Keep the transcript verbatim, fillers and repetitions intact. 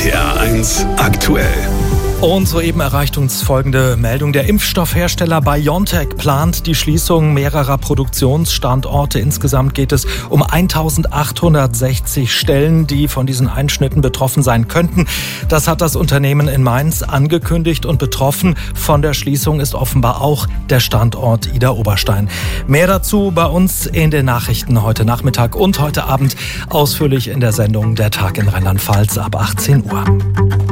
R T R eins aktuell. Und soeben erreicht uns folgende Meldung. Der Impfstoffhersteller BioNTech plant die Schließung mehrerer Produktionsstandorte. Insgesamt geht es um eintausendachthundertsechzig Stellen, die von diesen Einschnitten betroffen sein könnten. Das hat das Unternehmen in Mainz angekündigt, und betroffen von der Schließung ist offenbar auch der Standort Idar-Oberstein. Mehr dazu bei uns in den Nachrichten heute Nachmittag und heute Abend ausführlich in der Sendung Der Tag in Rheinland-Pfalz ab achtzehn Uhr.